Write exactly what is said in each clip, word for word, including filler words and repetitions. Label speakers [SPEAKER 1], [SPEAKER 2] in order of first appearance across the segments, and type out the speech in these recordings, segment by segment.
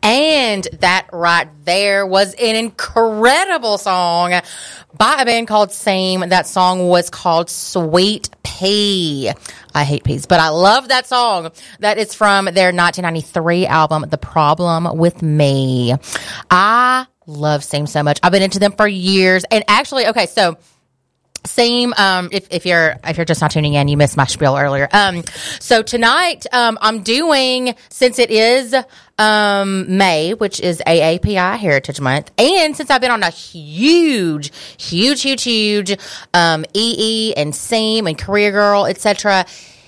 [SPEAKER 1] And that right there was an incredible song by a band called Same. That song was called Sweet Pea. I hate peas, but I love that song. That is from their nineteen ninety-three album, The Problem with Me. I love Same so much. I've been into them for years. And actually, okay, so Same, um, if, if you're, if you're just not tuning in, you missed my spiel earlier. Um, so tonight, um, I'm doing, since it is, um, May, which is A A P I Heritage Month, and since I've been on a huge, huge, huge, huge, um, E E and Same and Career Girl, et cetera,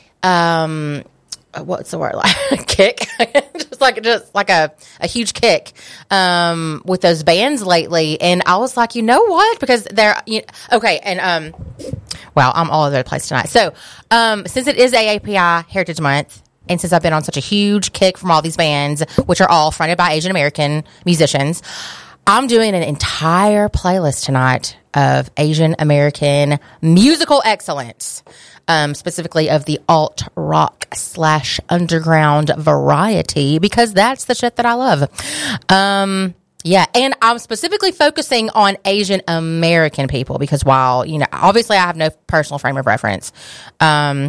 [SPEAKER 1] um, what's the word, like kick, just like just like a, a huge kick um, with those bands lately, and I was like, you know what? Because they're you know, okay, and um, well, I'm all over the place tonight. So um, since it is A A P I Heritage Month, and since I've been on such a huge kick from all these bands, which are all fronted by Asian American musicians, I'm doing an entire playlist tonight of Asian American musical excellence. Um, specifically of the alt rock slash underground variety, because that's the shit that I love. Um, yeah, and I'm specifically focusing on Asian American people because while, you know, obviously I have no personal frame of reference, um,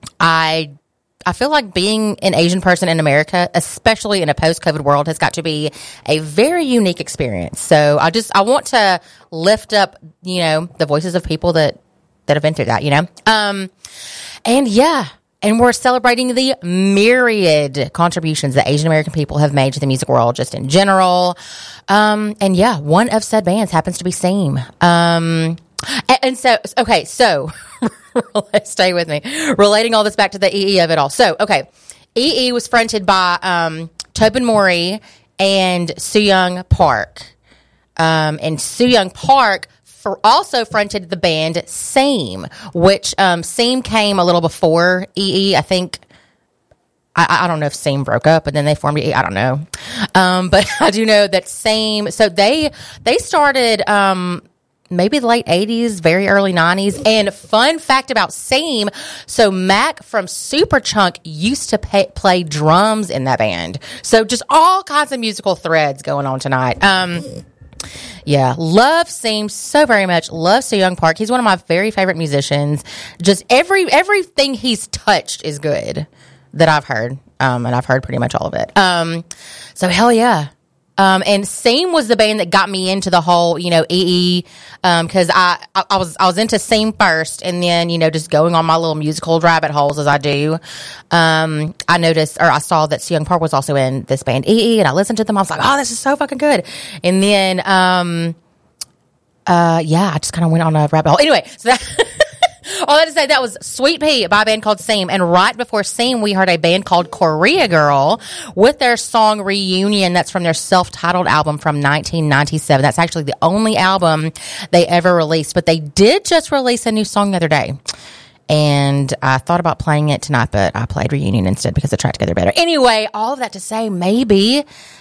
[SPEAKER 1] I I feel like being an Asian person in America, especially in a post-COVID world, has got to be a very unique experience. So I just I want to lift up, you know, the voices of people that that have been through that, you know? Um, and yeah, and we're celebrating the myriad contributions that Asian American people have made to the music world just in general. Um, and yeah, one of said bands happens to be Same. Um, and, and so, okay, so stay with me. Relating all this back to the E E of it all. So, okay, E E was fronted by um, Tobin Morey and Soo-Young Park. Um, and Soo-Young Park also fronted the band Same, which um, Same came a little before E E. I think, I, I don't know if Same broke up, but then they formed E E. I don't know. Um, but I do know that Same, so they they started um, maybe the late eighties, very early nineties. And fun fact about Same, so Mac from Superchunk used to pay, play drums in that band. So just all kinds of musical threads going on tonight. Um Yeah, love Same so very much. Love Soo-Young Park. He's one of my very favorite musicians. Just every everything he's touched is good that I've heard, um, and I've heard pretty much all of it. Um, so hell yeah. Um, and Same was the band that got me into the whole, you know, E E, um, cause I, I, I was, I was into Same first and then, you know, just going on my little musical rabbit holes as I do. Um, I noticed, or I saw that Soo-Young Park was also in this band E E and I listened to them. I was like, oh, this is so fucking good. And then, um, uh, yeah, I just kind of went on a rabbit hole. Anyway, so that, all I had to say, that was Sweet Pea by a band called Same. And right before Same, we heard a band called Korea Girl with their song Reunion. That's from their self-titled album from nineteen ninety-seven. That's actually the only album they ever released. But they did just release a new song the other day. And I thought about playing it tonight, but I played Reunion instead because it tracked together better. Anyway, all of that to say, maybe